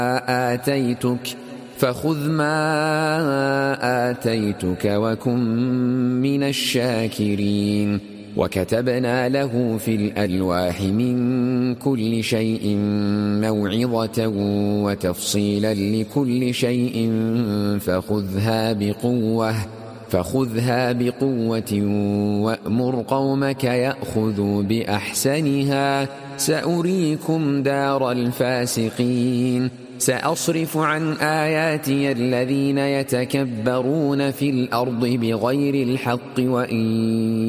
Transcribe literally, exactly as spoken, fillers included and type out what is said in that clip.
آتيتك فخذ ما آتيتك وكن من الشاكرين وكتبنا له في الألواح من كل شيء موعظة وتفصيلا لكل شيء فخذها بقوة فخذها بقوة وأمر قومك يأخذوا بأحسنها سأريكم دار الفاسقين سأصرف عن آياتي الذين يتكبرون في الأرض بغير الحق وإن